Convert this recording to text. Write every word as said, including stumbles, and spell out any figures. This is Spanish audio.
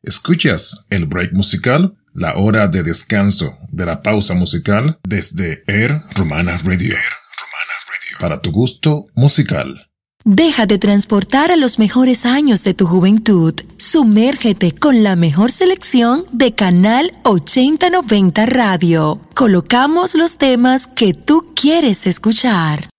Escuchas el break musical, la hora de descanso de la pausa musical desde Air Romana Radio. Air Romana Radio. Para tu gusto musical. Déjate transportar a los mejores años de tu juventud. Sumérgete con la mejor selección de Canal ochenta noventa Radio. Colocamos los temas que tú quieres escuchar.